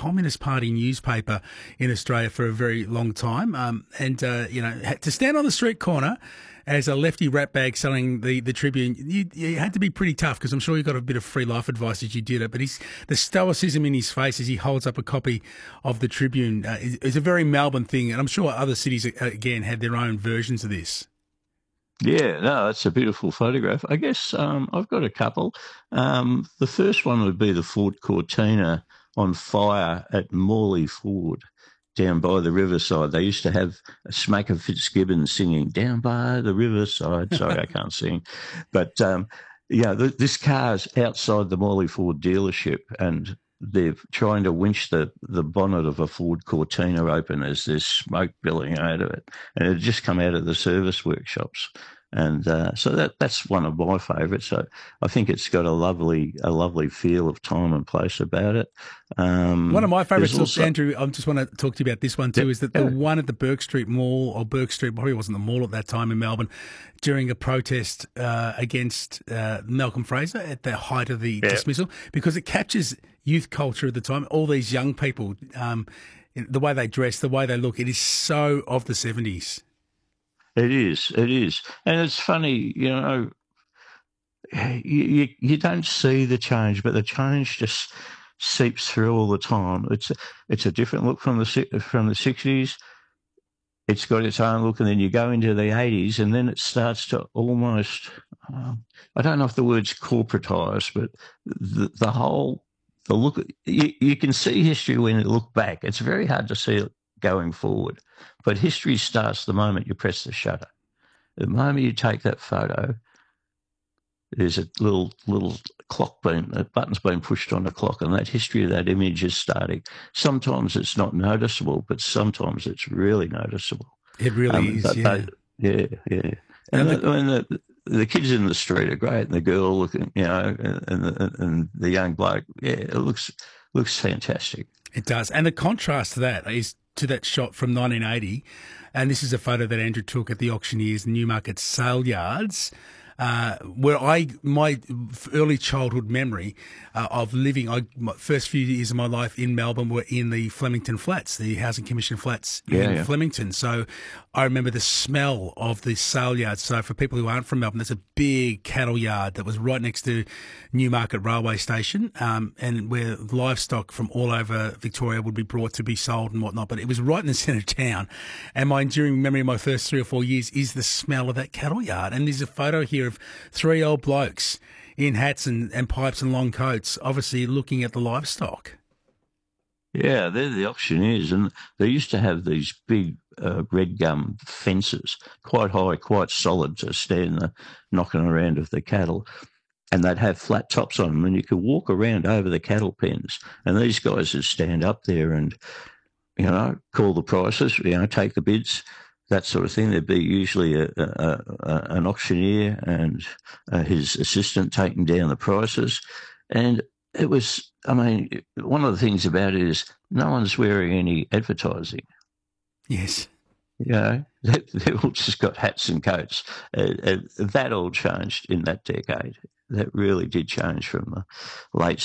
Communist Party newspaper in Australia for a very long time. To stand on the street corner as a lefty ratbag selling the Tribune, you had to be pretty tough, because I'm sure you got a bit of free life advice as you did it. But the stoicism in his face as he holds up a copy of the Tribune is a very Melbourne thing, and I'm sure other cities, again, had their own versions of this. Yeah, no, that's a beautiful photograph. I guess I've got a couple. The first one would be the Ford Cortina on fire at Morley Ford, down by the riverside. They used to have Smaker Fitzgibbon singing "Down by the Riverside." Sorry, I can't sing. But, this car's outside the Morley Ford dealership, and they're trying to winch the bonnet of a Ford Cortina open as there's smoke billowing out of it. And it had just come out of the service workshops. And so that's one of my favourites. So I think it's got a lovely feel of time and place about it. One of my favourites, Andrew, I just want to talk to you about this one too, is that the one at the Bourke Street Mall, or Bourke Street, probably wasn't the mall at that time in Melbourne, during a protest against Malcolm Fraser at the height of the dismissal, because it captures youth culture at the time. All these young people, the way they dress, the way they look, it is so of the 70s. It is. And it's funny, you don't see the change, but the change just seeps through all the time. It's a different look from the 60s. It's got its own look, and then you go into the 80s, and then it starts to almost, I don't know if the word's corporatise, but the look, you can see history when you look back. It's very hard to see it going forward. But history starts the moment you press the shutter. The moment you take that photo, there's a little clock a button's been pushed on a clock, and that history of that image is starting. Sometimes it's not noticeable, but sometimes it's really noticeable. It really is, yeah. And the kids in the street are great, and the girl looking, and the young bloke, it looks fantastic. It does. And the contrast to that is to that shot from 1980, and this is a photo that Andrew took at the Auctioneers Newmarket Sale Yards, where my early childhood memory of living, my first few years of my life in Melbourne were in the Flemington Flats, the Housing Commission flats in Flemington. So I remember the smell of the sale yard. So for people who aren't from Melbourne, there's a big cattle yard that was right next to Newmarket Railway Station, and where livestock from all over Victoria would be brought to be sold and whatnot. But it was right in the centre of town. And my enduring memory of my first 3 or 4 years is the smell of that cattle yard. And there's a photo here of 3 old blokes in hats and pipes and long coats, obviously looking at the livestock. Yeah, they're the auctioneers, and they used to have these big red gum fences, quite high, quite solid, to stand the knocking around of the cattle. And they'd have flat tops on them, and you could walk around over the cattle pens. And these guys would stand up there and, call the prices, take the bids, that sort of thing. There'd be usually an auctioneer and his assistant taking down the prices. And it was, one of the things about it is no one's wearing any advertising. Yes. They all just got hats and coats. That all changed in that decade. That really did change from the late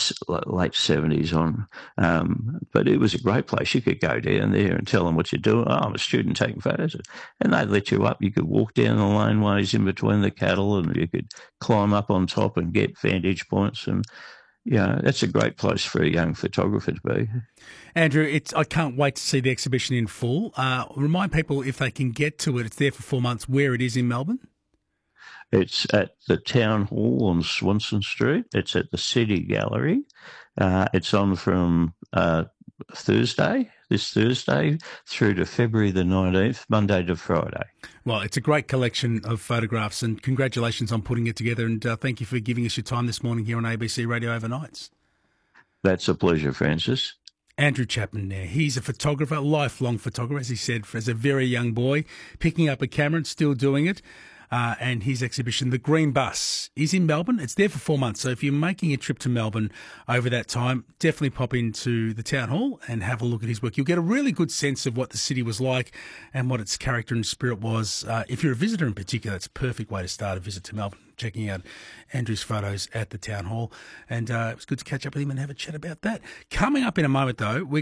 70s on. But it was a great place. You could go down there and tell them what you're doing. Oh, I'm a student taking photos. And they'd let you up. You could walk down the laneways in between the cattle, and you could climb up on top and get vantage points. And, that's a great place for a young photographer to be. Andrew, I can't wait to see the exhibition in full. Remind people, if they can get to it, it's there for 4 months, where it is in Melbourne. It's at the Town Hall on Swanston Street. It's at the City Gallery. It's on from this Thursday, through to February the 19th, Monday to Friday. Well, it's a great collection of photographs, and congratulations on putting it together, and thank you for giving us your time this morning here on ABC Radio Overnights. That's a pleasure, Francis. Andrew Chapman there. He's a photographer, a lifelong photographer, as he said, as a very young boy, picking up a camera and still doing it. And his exhibition, The Green Bus, is in Melbourne. It's there for 4 months. So if you're making a trip to Melbourne over that time, definitely pop into the Town Hall and have a look at his work. You'll get a really good sense of what the city was like and what its character and spirit was. If you're a visitor in particular, it's a perfect way to start a visit to Melbourne, checking out Andrew's photos at the Town Hall. And it was good to catch up with him and have a chat about that. Coming up in a moment, though, we're